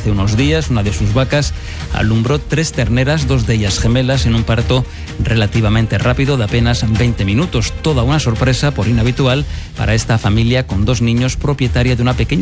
hace unos días. Una de sus vacas alumbró 3 terneras, 2 de ellas gemelas, en un parto relativamente rápido de apenas 20 minutos. Toda una sorpresa por inhabitual para esta familia con 2 niños, propietaria de una pequeña